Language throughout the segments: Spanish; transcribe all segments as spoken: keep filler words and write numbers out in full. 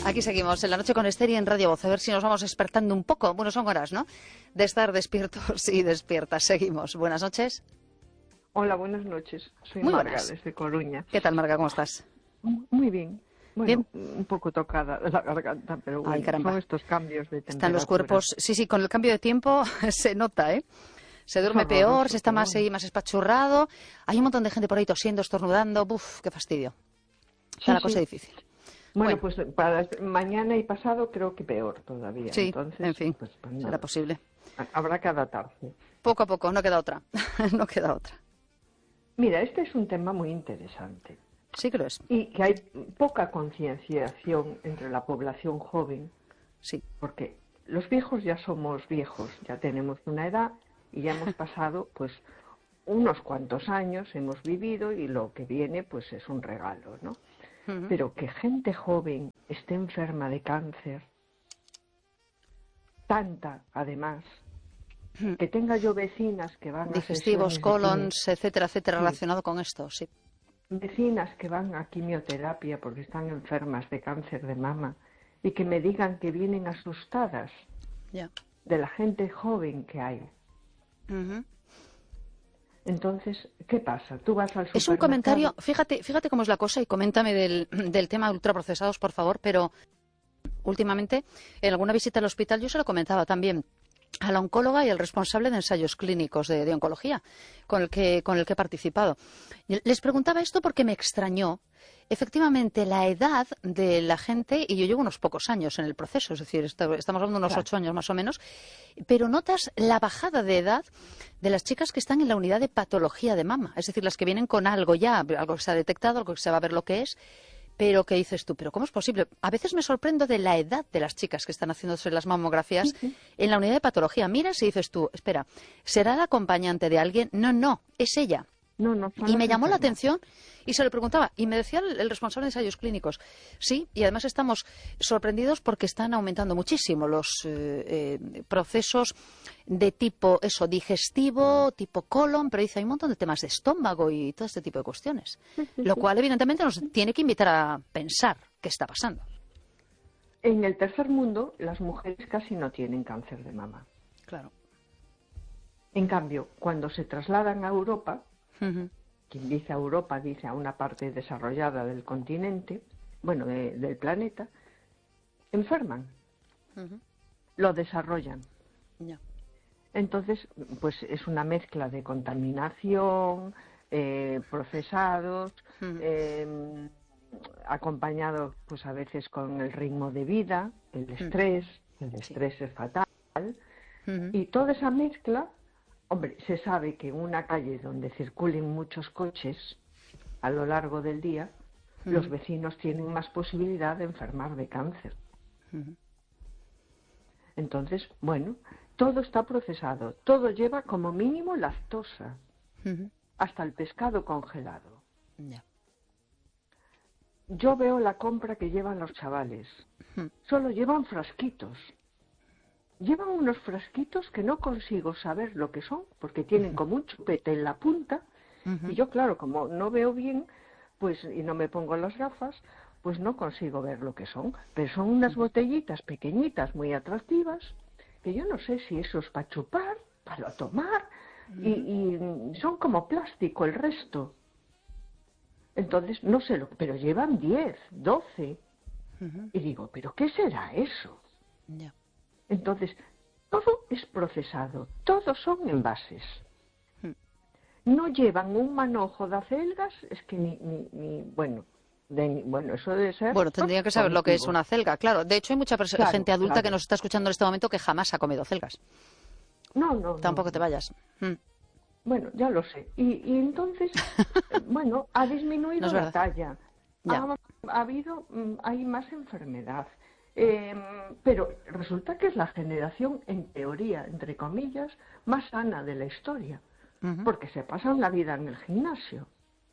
Aquí seguimos en la noche con Esther y en Radio Voz, a ver si nos vamos despertando un poco. Bueno, son horas, ¿no?, de estar despiertos y despiertas. Seguimos. Buenas noches. Hola, buenas noches. Soy Muy Marga, buenas. desde Coruña. ¿Qué tal, Marga? ¿Cómo estás? Muy bien. Bueno, Bien. un poco tocada de la garganta, pero bueno, Ay, caramba. son estos cambios de temperatura. Están los cuerpos... Sí, sí, con el cambio de tiempo se nota, ¿eh? Se duerme Es peor, horroroso, se está pero más, bueno. ahí, más espachurrado. Hay un montón de gente por ahí tosiendo, estornudando. Buf, qué fastidio. Está Sí, la cosa sí. difícil. Bueno, Bueno. pues para mañana y pasado creo que peor todavía. Sí, Entonces, en fin, pues, pues será nada. posible. Habrá que adaptarse. Poco a poco, no queda otra. No queda otra. Mira, este es un tema muy interesante Sí que lo es. y que hay poca concienciación entre la población joven, Sí. porque los viejos ya somos viejos, ya tenemos una edad y ya hemos pasado pues unos cuantos años, hemos vivido y lo que viene pues es un regalo, ¿no? Uh-huh. Pero que gente joven esté enferma de cáncer, tanta además, que tenga yo vecinas que van a Digestivos, sesiones de colons, etcétera, etcétera, Sí. relacionado con esto, sí. vecinas que van a quimioterapia porque están enfermas de cáncer de mama y que me digan que vienen asustadas Ya. de la gente joven que hay. Uh-huh. Entonces, ¿qué pasa? Tú vas al supermercado... Es un comentario, fíjate, fíjate cómo es la cosa y coméntame del, del tema ultraprocesados, por favor, pero últimamente en alguna visita al hospital yo se lo comentaba también a la oncóloga y al responsable de ensayos clínicos de, de oncología con el, que, con el que he participado. Les preguntaba esto porque me extrañó efectivamente la edad de la gente, y yo llevo unos pocos años en el proceso, es decir, estamos hablando de unos Claro. ocho años más o menos, pero notas la bajada de edad de las chicas que están en la unidad de patología de mama, es decir, las que vienen con algo ya, algo que se ha detectado, algo que se va a ver lo que es, pero ¿qué dices tú? ¿Pero cómo es posible? A veces me sorprendo de la edad de las chicas que están haciéndose las mamografías Sí, sí. en la unidad de patología. Miras y dices tú, espera, ¿será la acompañante de alguien? No, no, es ella. No, no, son Y las me llamó la enfermas. atención y se lo preguntaba. Y me decía el, el responsable de ensayos clínicos, sí, y además estamos sorprendidos porque están aumentando muchísimo los eh, eh, procesos de tipo eso digestivo, tipo colon, pero dice, hay un montón de temas de estómago y todo este tipo de cuestiones. Sí, sí, Lo sí. cual, evidentemente, nos tiene que invitar a pensar qué está pasando. En el tercer mundo, las mujeres casi no tienen cáncer de mama. Claro. En cambio, cuando se trasladan a Europa, Uh-huh. quien dice a Europa dice a una parte desarrollada del continente, bueno, de- del planeta, enferman, Uh-huh. lo desarrollan. Ya. Entonces, pues es una mezcla de contaminación, eh, procesados, Uh-huh. eh, acompañado pues a veces con el ritmo de vida, el estrés, el Sí. estrés es fatal, Uh-huh. y toda esa mezcla, hombre, se sabe que en una calle donde circulen muchos coches a lo largo del día, Uh-huh. los vecinos tienen más posibilidad de enfermar de cáncer. Uh-huh. Entonces, bueno, todo está procesado, todo lleva como mínimo lactosa, Uh-huh. hasta el pescado congelado. Ya. Yo veo la compra que llevan los chavales, Uh-huh. solo llevan frasquitos. Llevan unos frasquitos que no consigo saber lo que son, porque tienen como un chupete en la punta, Uh-huh. y yo, claro, como no veo bien, pues y no me pongo las gafas, pues no consigo ver lo que son. Pero son unas botellitas pequeñitas, muy atractivas, que yo no sé si eso es para chupar, para tomar, y, y son como plástico el resto. Entonces, no sé lo pero llevan diez, doce, Uh-huh. y digo, ¿pero qué será eso? Ya. Entonces, todo es procesado, todos son envases. Hmm. No llevan un manojo de acelgas, es que ni, ni, ni bueno, de, bueno, eso debe ser... Bueno, tendría que saber lo que es cognitivo. una celga, claro. De hecho, hay mucha perso- Claro, gente adulta claro. que nos está escuchando en este momento que jamás ha comido celgas. No, no, Tampoco no. te vayas. Mm. Bueno, ya lo sé. Y, y entonces, eh, bueno, ha disminuido No es la verdad. talla. Ya. Ha, ha habido, mm, hay más enfermedad. Eh, pero resulta que es la generación, en teoría, entre comillas, más sana de la historia. Ujú. Porque se pasan la vida en el gimnasio.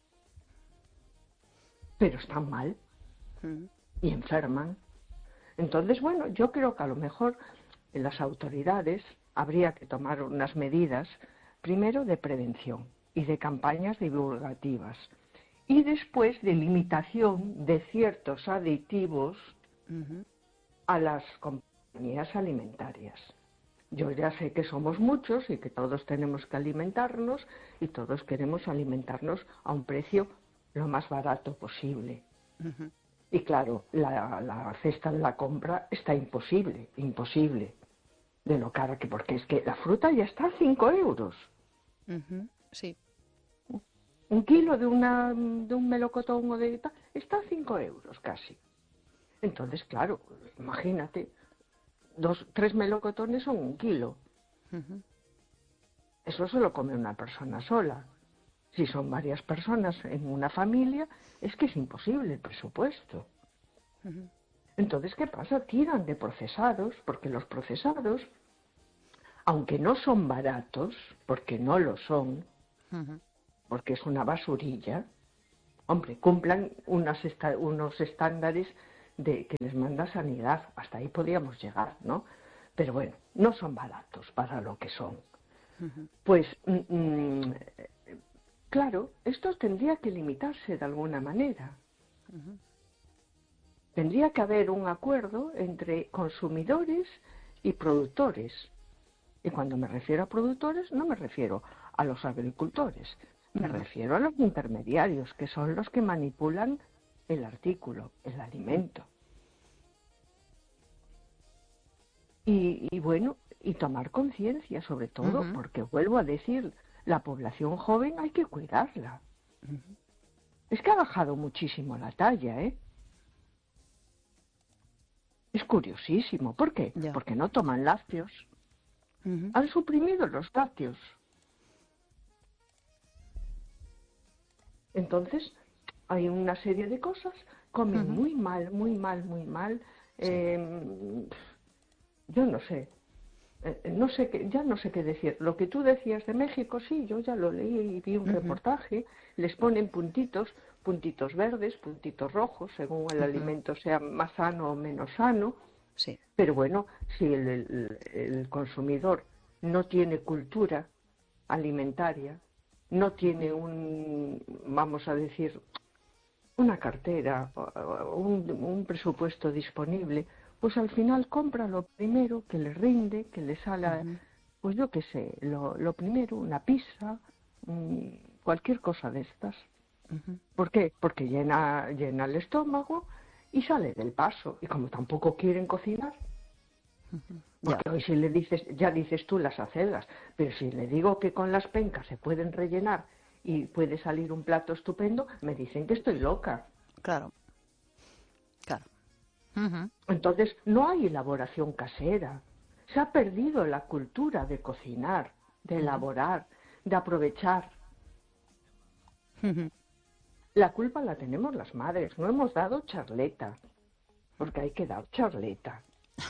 Pero están mal Ujú. y enferman. Entonces, bueno, yo creo que a lo mejor en las autoridades habría que tomar unas medidas, primero de prevención y de campañas divulgativas, y después de limitación de ciertos aditivos Uh-huh. a las compañías alimentarias. Yo ya sé que somos muchos y que todos tenemos que alimentarnos y todos queremos alimentarnos a un precio lo más barato posible. Uh-huh. Y claro, la, la cesta de la compra está imposible, imposible, de lo cara que, porque es que la fruta ya está a cinco euros. Uh-huh. Sí. Un kilo de, una, de un melocotón o de tal está a cinco euros casi. Entonces, claro, imagínate, dos, tres melocotones son un kilo. Uh-huh. Eso se lo come una persona sola. Si son varias personas en una familia, es que es imposible el presupuesto. Uh-huh. Entonces, ¿qué pasa? Tiran de procesados, porque los procesados, aunque no son baratos, porque no lo son, Uh-huh. porque es una basurilla, hombre, cumplan unas esta, unos estándares de que les manda sanidad, hasta ahí podríamos llegar, ¿no? Pero bueno, no son baratos para lo que son. Uh-huh. Pues, mm, claro, esto tendría que limitarse de alguna manera. Uh-huh. Tendría que haber un acuerdo entre consumidores y productores. Y cuando me refiero a productores, no me refiero a los agricultores, me Uh-huh. refiero a los intermediarios, que son los que manipulan el artículo, el alimento. Y, y bueno, y tomar conciencia sobre todo, Uh-huh. porque vuelvo a decir, la población joven hay que cuidarla. Uh-huh. Es que ha bajado muchísimo la talla, ¿eh? Es curiosísimo. ¿Por qué? Ya. Porque no toman lácteos. Uh-huh. Han suprimido los lácteos. Entonces, hay una serie de cosas, comen Uh-huh. muy mal, muy mal, muy mal. Sí. Eh, yo no sé, eh, no sé qué, ya no sé qué decir. Lo que tú decías de México, sí, yo ya lo leí y vi un Uh-huh. reportaje. Les ponen puntitos, puntitos verdes, puntitos rojos, según el Uh-huh. alimento sea más sano o menos sano. Sí. Pero bueno, si el, el, el consumidor no tiene cultura alimentaria, no tiene un, vamos a decir, una cartera, un, un presupuesto disponible, pues al final compra lo primero que le rinde, que le sale, Uh-huh. pues yo qué sé, lo, lo primero, una pizza, cualquier cosa de estas. Uh-huh. ¿Por qué? Porque llena, llena el estómago y sale del paso. Y como tampoco quieren cocinar, Uh-huh. porque Ya. hoy si le dices, ya dices tú las acelgas, pero si le digo que con las pencas se pueden rellenar y puede salir un plato estupendo, me dicen que estoy loca. Claro. Claro. Uh-huh. Entonces no hay elaboración casera. Se ha perdido la cultura de cocinar, de elaborar, de aprovechar. Uh-huh. La culpa la tenemos las madres, no hemos dado charleta, porque hay que dar charleta.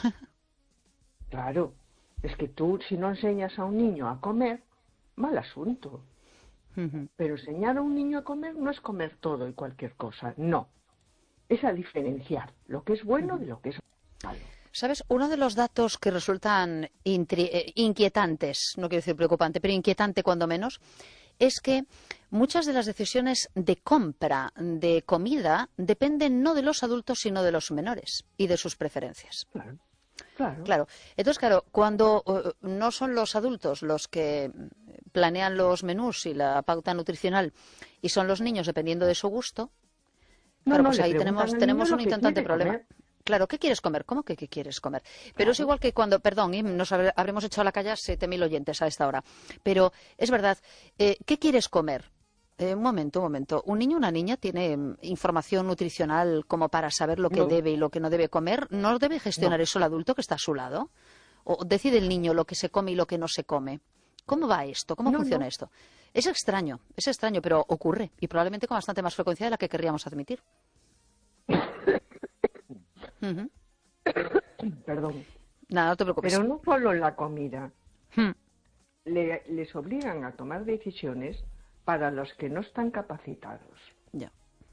Claro, es que tú si no enseñas a un niño a comer, mal asunto. Uh-huh. Pero enseñar a un niño a comer no es comer todo y cualquier cosa, no. Es a diferenciar lo que es bueno de lo que es malo. ¿Sabes? Uno de los datos que resultan intri- eh, inquietantes, no quiero decir preocupante, pero inquietante cuando menos, es que muchas de las decisiones de compra de comida dependen no de los adultos, sino de los menores y de sus preferencias. Claro, claro. Claro. Entonces, claro, cuando uh, no son los adultos los que planean los menús y la pauta nutricional y son los niños dependiendo de su gusto, No, claro, no, pues le ahí preguntan tenemos, al tenemos niño un lo que inquietante quiere problema. comer. Claro, ¿qué quieres comer? ¿Cómo que qué quieres comer? Pero Claro. es igual que cuando, perdón, y nos habré- habremos echado a la calle a siete mil oyentes a esta hora, pero es verdad, eh, ¿qué quieres comer? Eh, un momento, un momento. ¿Un niño o una niña tiene mm, información nutricional como para saber lo que No, debe y lo que no debe comer? ¿No debe gestionar no. eso el adulto que está a su lado? ¿O decide el niño lo que se come y lo que no se come? ¿Cómo va esto? ¿Cómo No, funciona no. esto? Es extraño, es extraño, pero ocurre y probablemente con bastante más frecuencia de la que querríamos admitir. Ujú. Perdón. Nada, no te preocupes. Pero no solo en la comida. Hmm. Le- les obligan a tomar decisiones para los que no están capacitados. Ya.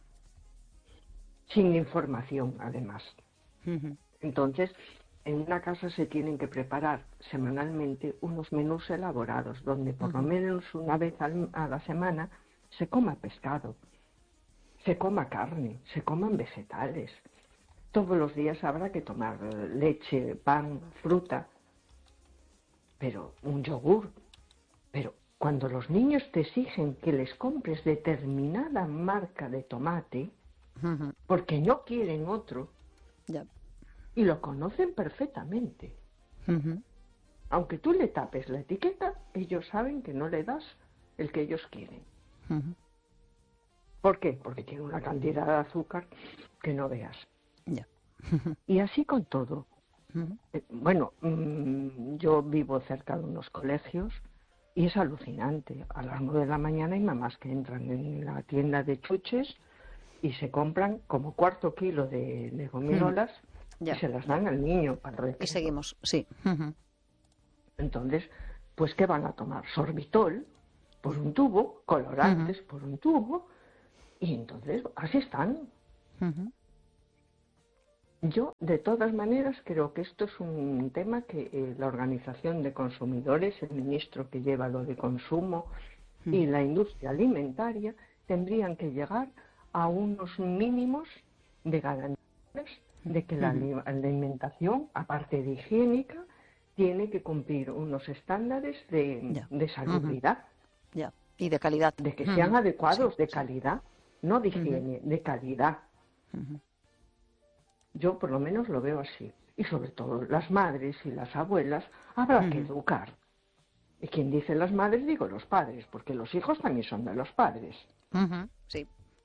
Sin información, además. Ujú. Entonces, en una casa se tienen que preparar semanalmente unos menús elaborados, donde por lo Ujú. menos una vez al- a la semana se coma pescado, se coma carne, se coman vegetales. todos los días habrá que tomar leche, pan, fruta, pero un yogur. Pero cuando los niños te exigen que les compres determinada marca de tomate, uh-huh. porque no quieren otro, yeah. y lo conocen perfectamente. Uh-huh. Aunque tú le tapes la etiqueta, ellos saben que no le das el que ellos quieren. Uh-huh. ¿Por qué? Porque tiene una cantidad de azúcar que no veas. Yeah. Y así con todo. Uh-huh. Eh, bueno, mmm, yo vivo cerca de unos colegios y es alucinante. A las nueve de la mañana hay mamás que entran en la tienda de chuches y se compran como cuarto kilo de, de gominolas uh-huh. yeah. y se las dan al niño para recreo. Y seguimos, sí. Uh-huh. Entonces, pues ¿qué van a tomar? Sorbitol por un tubo, colorantes uh-huh. por un tubo, y entonces así están. Uh-huh. Yo, de todas maneras, creo que esto es un tema que eh, la Organización de Consumidores, el ministro que lleva lo de consumo uh-huh. y la industria alimentaria tendrían que llegar a unos mínimos de garantías de que la uh-huh. alimentación, aparte de higiénica, tiene que cumplir unos estándares de, yeah. de salubridad. Uh-huh. yeah. Y de calidad. De que sean uh-huh. adecuados, sí, de calidad, sí. no de higiene, uh-huh. de calidad. Uh-huh. Yo por lo menos lo veo así. Y sobre todo las madres y las abuelas habrá uh-huh. que educar. Y quien dice las madres, digo los padres, porque los hijos también son de los padres. Uh-huh. Sí.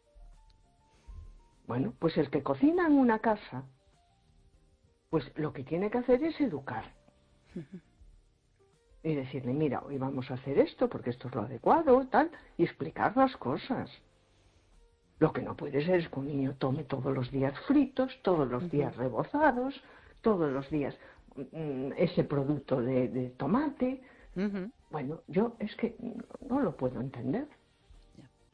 Bueno, pues el que cocina en una casa, pues lo que tiene que hacer es educar. Uh-huh. Y decirle, mira, hoy vamos a hacer esto porque esto es lo adecuado, tal, y explicar las cosas. Lo que no puede ser es que un niño tome todos los días fritos, todos los uh-huh. días rebozados, todos los días mm, ese producto de, de tomate. Uh-huh. Bueno, yo es que no lo puedo entender.